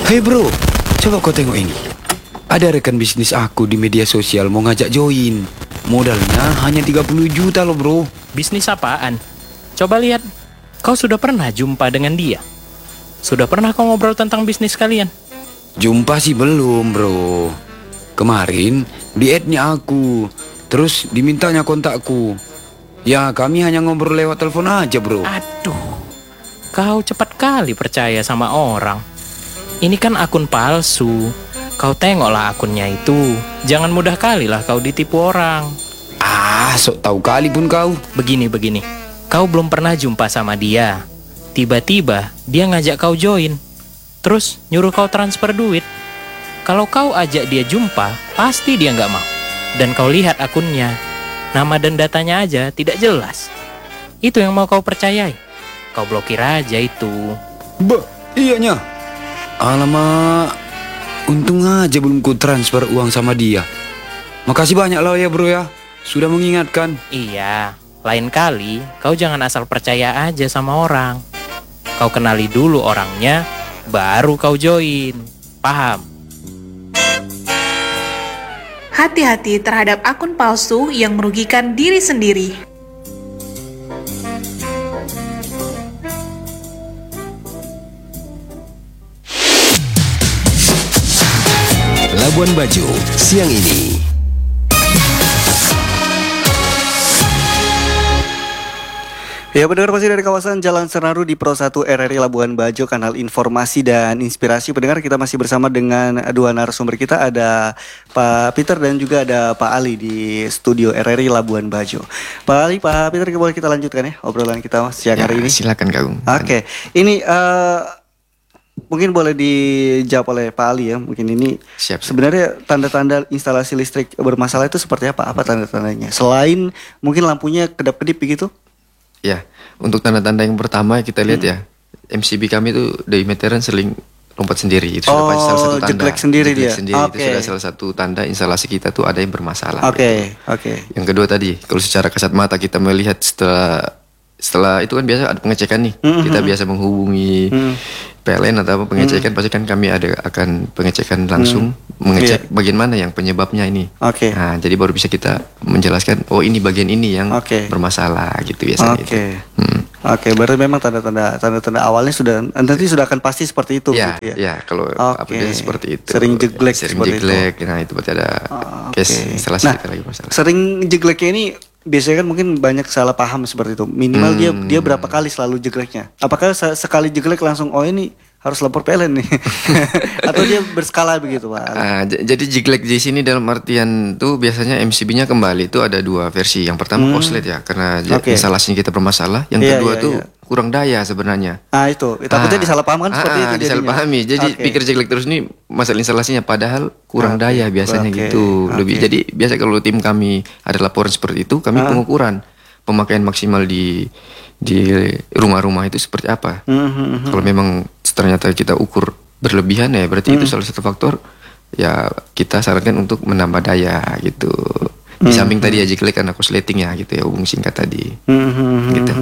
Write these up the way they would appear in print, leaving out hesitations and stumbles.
Hei bro, coba kau tengok ini. Ada rekan bisnis aku di media sosial mau ngajak join. Modalnya hanya 30 juta loh bro. Bisnis apaan? Coba lihat. Kau sudah pernah jumpa dengan dia? Sudah pernah kau ngobrol tentang bisnis kalian? Jumpa sih belum bro. Kemarin di-add-nya aku, terus dimintanya kontakku. Ya kami hanya ngobrol lewat telepon aja bro. Aduh, kau cepat kali percaya sama orang. Ini kan akun palsu. Kau tengoklah akunnya itu. Jangan mudah kali lah kau ditipu orang. Sok tahu kali pun kau. Begini. Kau belum pernah jumpa sama dia. Tiba-tiba dia ngajak kau join. Terus nyuruh kau transfer duit. Kalau kau ajak dia jumpa, pasti dia nggak mau. Dan kau lihat akunnya, nama dan datanya aja tidak jelas. Itu yang mau kau percayai. Kau blokir aja itu. Iyanya. Alamak, untung aja belum ku transfer uang sama dia. Makasih banyak loh ya bro ya, sudah mengingatkan. Iya, lain kali kau jangan asal percaya aja sama orang. Kau kenali dulu orangnya, baru kau join. Paham? Hati-hati terhadap akun palsu yang merugikan diri sendiri. Labuan Bajo, siang ini. Ya pendengar masih dari kawasan Jalan Senaru di Pro 1 RRI Labuan Bajo, kanal informasi dan inspirasi. Pendengar, kita masih bersama dengan dua narasumber kita, ada Pak Peter dan juga ada Pak Ali di studio RRI Labuan Bajo. Pak Ali, Pak Peter, boleh kita lanjutkan ya obrolan kita siang hari ini? Silakan Kang. Oke. Ini mungkin boleh dijawab oleh Pak Ali ya. Mungkin ini Siap. sebenarnya tanda-tanda instalasi listrik bermasalah itu seperti apa? Apa tanda-tandanya? Selain mungkin lampunya kedap-kedip begitu? Ya, untuk tanda-tanda yang pertama kita lihat ya, MCB kami itu dari meteran seling lompat sendiri. Itu sudah pasti salah satu tanda. Jeglek sendiri dia. Itu sudah salah satu tanda instalasi kita tuh ada yang bermasalah. Oke. Yang kedua tadi, kalau secara kasat mata kita melihat setelah itu kan biasa ada pengecekan nih. Kita biasa menghubungi PLN atau apa pengecekan, pasti kan kami akan pengecekan langsung, mengecek bagian mana yang penyebabnya ini. Nah, jadi baru bisa kita menjelaskan, oh ini bagian ini yang bermasalah gitu biasanya. Oke, berarti memang tanda-tanda awalnya nanti sudah akan pasti seperti itu. Ya, gitu ya kalau apabila seperti itu. Sering jeglek. Nah itu berarti ada case instalasi kita lagi masalah. Sering jegleknya ini biasanya kan mungkin banyak salah paham seperti itu. Minimal dia berapa kali selalu jegleknya? Apakah sekali jeglek langsung ini harus lapor PLN nih? Atau dia berskala begitu Pak? Jadi jeglek di sini dalam artian tuh biasanya MCB-nya kembali itu ada dua versi. Yang pertama korslet ya, karena instalasinya kita bermasalah. Yang kedua tuh kurang daya sebenarnya. Itu takutnya disalahpahamkan seperti itu. Disalahpahami. Jadi pikir jeglek terus ini masalah instalasinya, padahal kurang daya biasanya gitu. Jadi biasa kalau tim kami ada laporan seperti itu, kami pengukuran pemakaian maksimal di rumah-rumah itu seperti apa. Kalau memang ternyata kita ukur berlebihan ya berarti itu salah satu faktor, ya kita sarankan untuk menambah daya gitu. Di samping tadi ya jeglek karena korsleting ya gitu ya, hubung singkat tadi. Gitu.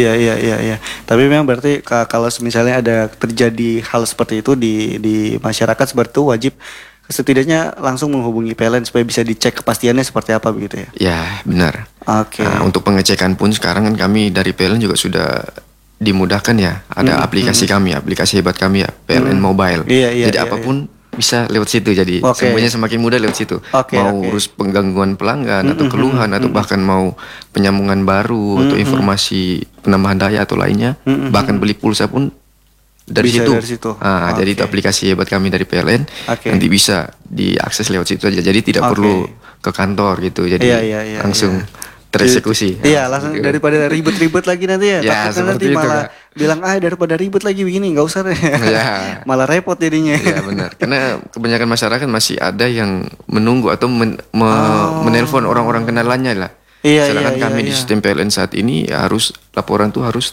Iya. Tapi memang berarti kalau misalnya ada terjadi hal seperti itu di masyarakat, seperti itu wajib setidaknya langsung menghubungi PLN supaya bisa dicek kepastiannya seperti apa begitu ya? Ya benar. Nah, untuk pengecekan pun sekarang kan kami dari PLN juga sudah dimudahkan ya. Ada aplikasi kami, aplikasi hebat kami ya, PLN Mobile. Jadi apapun bisa lewat situ. Jadi semuanya semakin mudah lewat situ. Urus penggangguan pelanggan atau keluhan atau bahkan mau penyambungan baru atau informasi penambahan daya atau lainnya, bahkan beli pulsa pun dari situ. Jadi itu aplikasi hebat kami dari PLN. Nanti bisa diakses lewat situ aja. Jadi tidak perlu ke kantor gitu. Jadi langsung tereksekusi. Iya, langsung gitu. Daripada ribet-ribet lagi nanti ya. Takutnya nanti malah bilang daripada ribet lagi begini, nggak usah deh. Malah repot jadinya. Iya benar. Karena kebanyakan masyarakat masih ada yang menunggu atau menelpon orang-orang kenalannya lah. Sedangkan kami di sistem PLN saat ini ya laporan tuh harus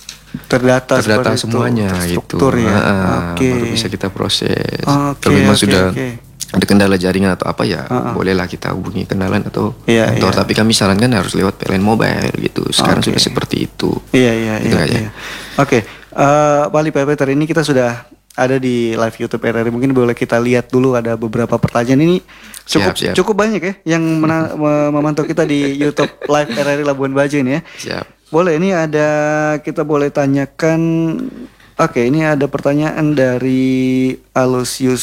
terdata semuanya gitu. Baru bisa kita proses. Kalau memang sudah ada kendala jaringan atau apa ya bolehlah kita hubungi kenalan atau kantor. Tapi kami sarankan harus lewat PLN Mobile gitu. Sekarang sudah seperti itu. Iya. Oke, Pak Ali, Pak Peter, ini kita sudah ada di live YouTube RRI. Mungkin boleh kita lihat dulu, ada beberapa pertanyaan ini cukup banyak ya yang memantau kita di YouTube live RRI Labuan Bajo ini ya. Siap. Boleh, ini ada, kita boleh tanyakan. Oke, ini ada pertanyaan dari Aloysius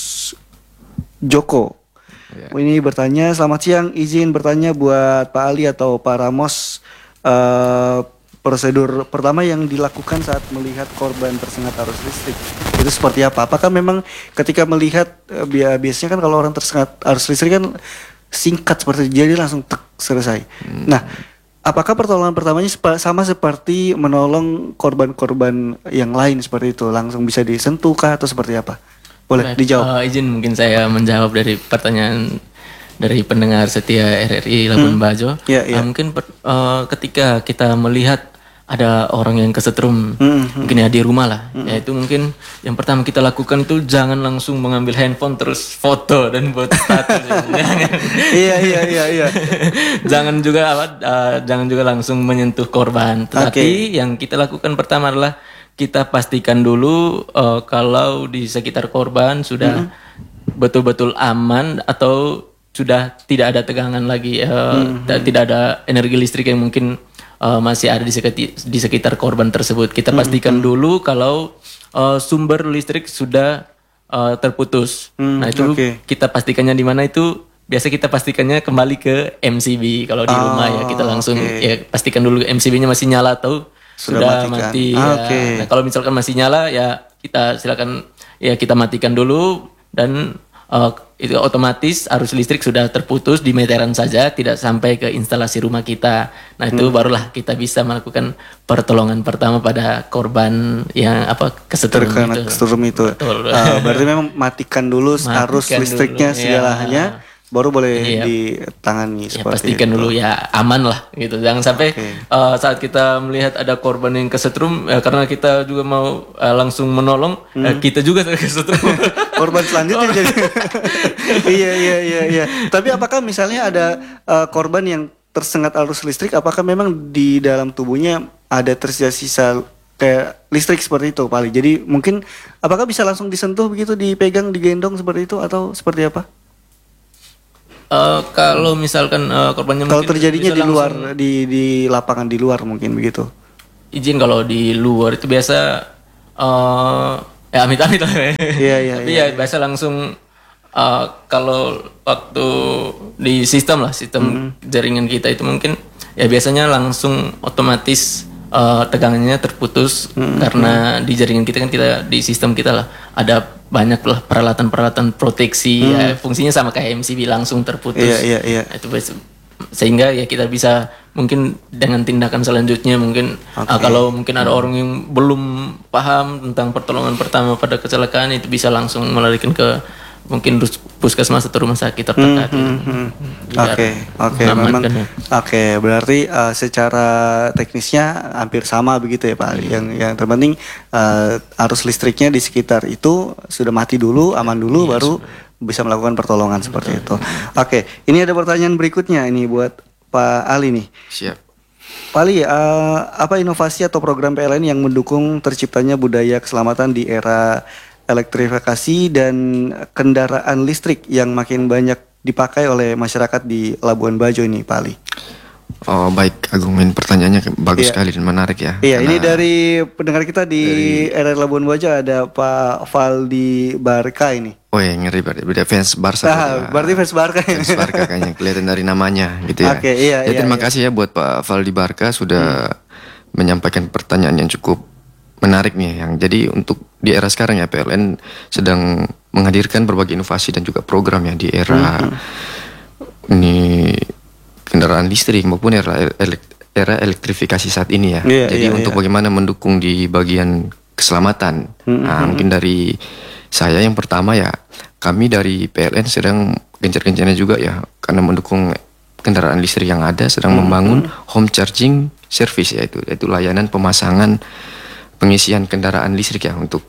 Joko. Ya. Ini bertanya, selamat siang, izin bertanya buat Pak Ali atau Pak Ramos, prosedur pertama yang dilakukan saat melihat korban tersengat arus listrik itu seperti apa? Apakah memang ketika melihat, biasanya kan kalau orang tersengat arus listrik kan singkat seperti itu, jadi langsung selesai. Nah, apakah pertolongan pertamanya sama seperti menolong korban-korban yang lain seperti itu? Langsung bisa disentuh kah atau seperti apa? Boleh dijawab. Izin mungkin saya menjawab dari pertanyaan dari pendengar setia RRI Labuan Bajo. Mungkin ketika kita melihat ada orang yang kesetrum, mungkin ya di rumah lah, yaitu mungkin yang pertama kita lakukan itu jangan langsung mengambil handphone terus foto dan buat status. Iya. Jangan juga langsung menyentuh korban. Tetapi yang kita lakukan pertama adalah kita pastikan dulu kalau di sekitar korban sudah betul-betul aman atau sudah tidak ada tegangan lagi, tidak ada energi listrik yang mungkin masih ada di sekitar korban tersebut. Kita pastikan dulu kalau sumber listrik sudah terputus. Nah itu kita pastikannya di mana itu? Biasa kita pastikannya kembali ke MCB. Kalau di rumah ya kita langsung ya pastikan dulu MCB-nya masih nyala atau sudah mati. Nah, kalau misalkan masih nyala ya kita silakan ya kita matikan dulu dan itu otomatis arus listrik sudah terputus di meteran saja, tidak sampai ke instalasi rumah kita. Nah itu barulah kita bisa melakukan pertolongan pertama pada korban yang kesetrum itu. Berarti memang matikan dulu arus listriknya segalanya. Baru boleh ditangani ya, pastikan itu. Dulu ya aman lah gitu. Jangan sampai saat kita melihat ada korban yang kesetrum karena kita juga mau langsung menolong, kita juga kesetrum. Korban selanjutnya jadi. Iya. Tapi apakah misalnya ada korban yang tersengat arus listrik, apakah memang di dalam tubuhnya ada tersisa sisa kayak listrik seperti itu, Pak Ali? Jadi mungkin apakah bisa langsung disentuh begitu, dipegang, digendong seperti itu atau seperti apa? Kalau misalkan korbannya kalau terjadinya di luar di lapangan di luar mungkin begitu. Izin kalau di luar itu biasa amit-amit lah. Tapi ya biasa langsung kalau waktu di sistem jaringan kita itu mungkin ya biasanya langsung otomatis tegangannya terputus karena di jaringan kita kan di sistem kita lah ada banyak lah peralatan proteksi fungsinya sama kayak MCB langsung terputus. Iya. Itu sehingga ya kita bisa mungkin dengan tindakan selanjutnya mungkin kalau mungkin ada orang yang belum paham tentang pertolongan pertama pada kecelakaan itu bisa langsung melarikan ke mungkin puskesmas atau rumah sakit terdekat. Oke, memang. Oke, berarti secara teknisnya hampir sama begitu ya Pak. Yang terpenting arus listriknya di sekitar itu sudah mati dulu, aman dulu, baru bisa melakukan pertolongan seperti itu. Oke, ini ada pertanyaan berikutnya ini buat Pak Ali nih. Siap. Pak Ali, apa inovasi atau program PLN yang mendukung terciptanya budaya keselamatan di era elektrifikasi dan kendaraan listrik yang makin banyak dipakai oleh masyarakat di Labuan Bajo ini, Pak Ali? Oh baik, Agung, pertanyaannya bagus sekali dan menarik ya. Iya, ini dari pendengar kita di RRI Labuan Bajo ada Pak Valdi Barka ini. Oh ya, ngeri berarti fans Barca. Berarti fans Barca. Fans Barca kayaknya kelihatan dari namanya gitu ya. Iya. Terima kasih ya buat Pak Valdi Barka sudah menyampaikan pertanyaan yang cukup menarik nih. Jadi untuk di era sekarang ya PLN sedang menghadirkan berbagai inovasi dan juga program ya di era ini kendaraan listrik maupun era elektrifikasi saat ini ya. Jadi untuk bagaimana mendukung di bagian keselamatan. Nah, mungkin dari saya yang pertama ya, kami dari PLN sedang gencar-gencarnya juga ya karena mendukung kendaraan listrik yang ada sedang membangun home charging service yaitu layanan pemasangan pengisian kendaraan listrik ya untuk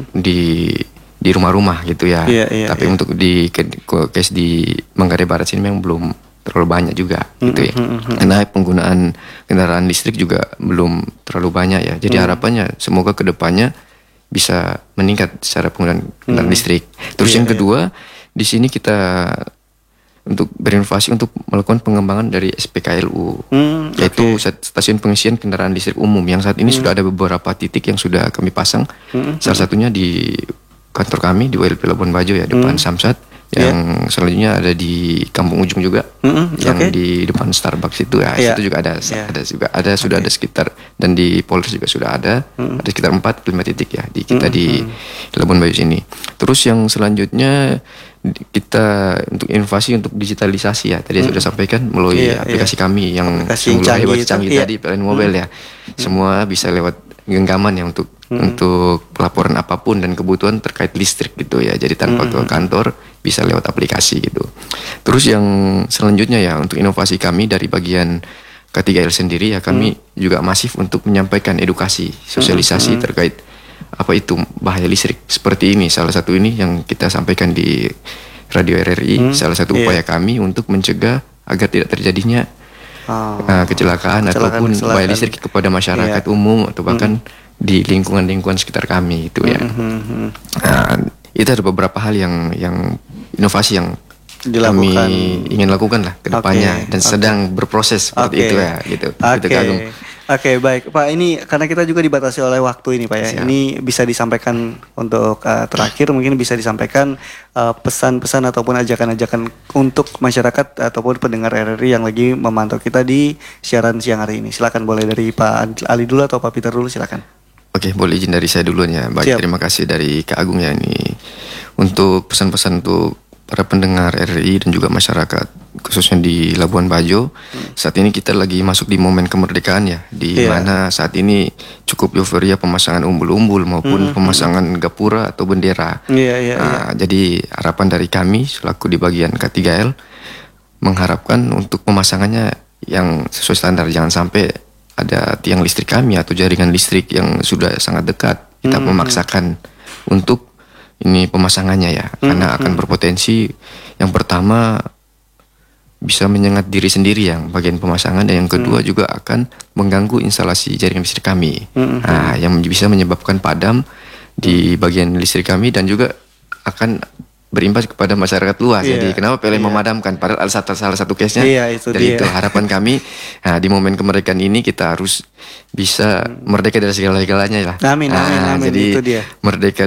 di rumah-rumah gitu ya. Tapi untuk di case di Manggarai Barat sini memang belum terlalu banyak juga gitu ya. Karena penggunaan kendaraan listrik juga belum terlalu banyak ya. Jadi harapannya semoga kedepannya bisa meningkat secara penggunaan kendaraan listrik. Terus yang kedua, di sini kita untuk berinovasi untuk melakukan pengembangan dari SPKLU, yaitu stasiun pengisian kendaraan listrik umum yang saat ini sudah ada beberapa titik yang sudah kami pasang. Salah satunya di kantor kami di WLP Labuan Bajo ya, depan Samsat. Yang selanjutnya ada di Kampung Ujung juga, yang di depan Starbucks itu ya, itu juga ada sudah ada sekitar, dan di Polres juga sudah ada sekitar 4-5 titik ya di kita di Labuan Bajo sini. Terus yang selanjutnya kita untuk inovasi untuk digitalisasi ya, tadi sudah sampaikan melalui aplikasi kami yang canggih tadi PLN Mobile ya, semua bisa lewat genggaman ya untuk pelaporan apapun dan kebutuhan terkait listrik gitu ya. Jadi tanpa ke kantor bisa lewat aplikasi gitu. Terus yang selanjutnya ya untuk inovasi kami dari bagian K3L sendiri ya, kami juga masif untuk menyampaikan edukasi, sosialisasi terkait apa itu bahaya listrik. Seperti ini salah satu ini yang kita sampaikan di Radio RRI, salah satu upaya kami untuk mencegah agar tidak terjadinya kecelakaan ataupun bahaya listrik kepada masyarakat umum atau bahkan di lingkungan sekitar kami itu ya. Itu ada beberapa hal yang inovasi yang kami ingin lakukan lah ke depannya dan sedang berproses seperti itu ya gitu. Oke, baik Pak, ini karena kita juga dibatasi oleh waktu ini Pak ya. Siap. Ini bisa disampaikan untuk terakhir, mungkin bisa disampaikan pesan-pesan ataupun ajakan-ajakan untuk masyarakat ataupun pendengar RRI yang lagi memantau kita di siaran siang hari ini. Silakan, boleh dari Pak Ali dulu atau Pak Peter dulu, silakan. Oke, boleh izin dari saya dulunya. Baik, terima kasih dari Kak Agung ya ini untuk pesan-pesan untuk para pendengar RRI dan juga masyarakat khususnya di Labuan Bajo. Saat ini kita lagi masuk di momen kemerdekaan ya, di mana saat ini cukup euforia pemasangan umbul-umbul maupun pemasangan gapura atau bendera. Jadi harapan dari kami selaku di bagian K3L mengharapkan untuk pemasangannya yang sesuai standar, jangan sampai ada tiang listrik kami atau jaringan listrik yang sudah sangat dekat kita memaksakan untuk ini pemasangannya ya, karena akan berpotensi yang pertama bisa menyengat diri sendiri yang bagian pemasangan, dan yang kedua juga akan mengganggu instalasi jaringan listrik kami, yang bisa menyebabkan padam di bagian listrik kami dan juga akan berimbas kepada masyarakat luas. Jadi kenapa PLN memadamkan? Padahal salah satu case-nya dari itu. Harapan kami di momen kemerdekaan ini kita harus bisa merdeka dari segala-galanya lah. Amin. Jadi itu dia. Merdeka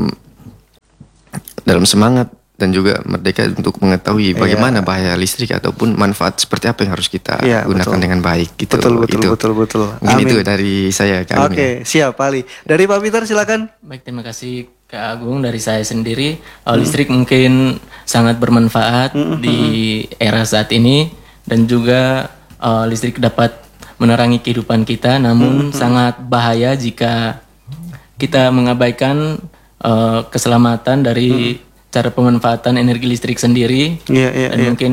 dalam semangat dan juga merdeka untuk mengetahui bagaimana bahaya listrik ataupun manfaat seperti apa yang harus kita gunakan dengan baik gitu. Betul. Mungkin itu dari saya Kak. Oke, siap Pak Ali. Dari Pak Peter silakan. Baik, terima kasih Kak Agung. Dari saya sendiri, listrik mungkin sangat bermanfaat di era saat ini, dan juga listrik dapat menerangi kehidupan kita, namun sangat bahaya jika kita mengabaikan keselamatan dari cara pemanfaatan energi listrik sendiri. Dan mungkin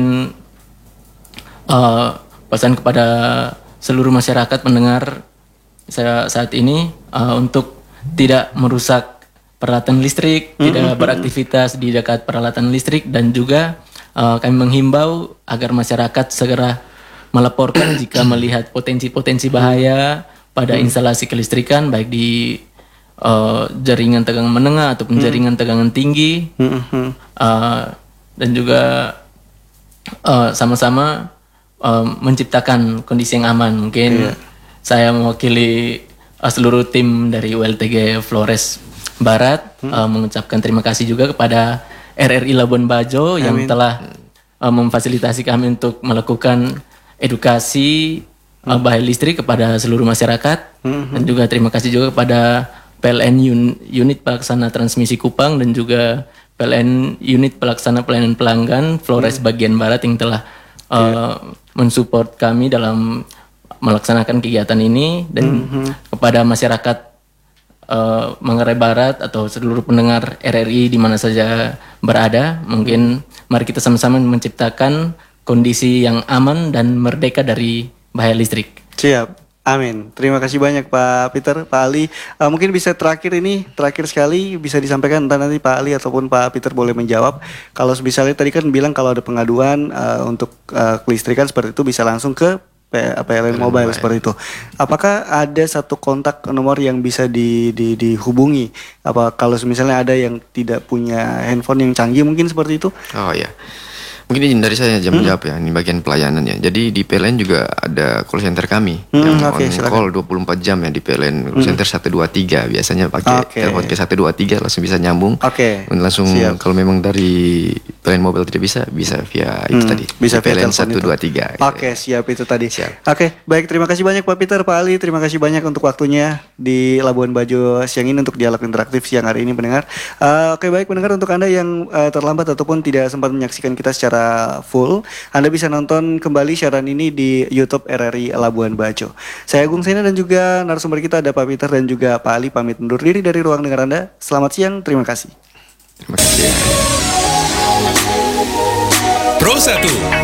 pesan kepada seluruh masyarakat pendengar saat ini untuk tidak merusak peralatan listrik, tidak beraktivitas di dekat peralatan listrik, dan juga kami menghimbau agar masyarakat segera melaporkan jika melihat potensi-potensi bahaya pada instalasi kelistrikan, baik di jaringan tegangan menengah ataupun jaringan tegangan tinggi, dan juga sama-sama menciptakan kondisi yang aman. Mungkin saya mewakili seluruh tim dari ULTG Flores Barat mengucapkan terima kasih juga kepada RRI Labuan Bajo yang telah memfasilitasi kami untuk melakukan edukasi bahaya listrik kepada seluruh masyarakat, dan juga terima kasih juga kepada PLN Unit Pelaksana Transmisi Kupang dan juga PLN Unit Pelaksana Pelayanan Pelanggan Flores bagian Barat yang telah mensupport kami dalam melaksanakan kegiatan ini, dan kepada masyarakat Manggarai Barat atau seluruh pendengar RRI di mana saja berada, mungkin mari kita sama-sama menciptakan kondisi yang aman dan merdeka dari bahaya listrik. Siap. Amin. Terima kasih banyak Pak Peter, Pak Ali. Mungkin bisa terakhir sekali bisa disampaikan, entah nanti Pak Ali ataupun Pak Peter boleh menjawab. Kalau misalnya tadi kan bilang kalau ada pengaduan untuk kelistrikan seperti itu bisa langsung ke PLN Mobile seperti itu. Apakah ada satu kontak nomor yang bisa dihubungi? Apa kalau misalnya ada yang tidak punya handphone yang canggih mungkin seperti itu? Oh ya. Mungkin izin dari saya jawab ya, ini bagian pelayanannya. Jadi di PLN juga ada call center kami yang call 24 jam ya di PLN. Call center 123 biasanya pakai telepon ke 123 langsung bisa nyambung. Langsung kalau memang dari PLN Mobile tidak bisa via itu tadi. Bisa PLN 123. Siap itu tadi. Baik, terima kasih banyak Pak Peter, Pak Ali, terima kasih banyak untuk waktunya di Labuan Bajo siang ini untuk dialog interaktif siang hari ini pendengar. Baik pendengar, untuk Anda yang terlambat ataupun tidak sempat menyaksikan kita secara full, Anda bisa nonton kembali siaran ini di YouTube RRI Labuan Bajo. Saya Agung Sena dan juga narasumber kita ada Pak Peter dan juga Pak Ali pamit undur diri dari ruang dengar Anda. Selamat siang, terima kasih. Terima kasih. Pro 1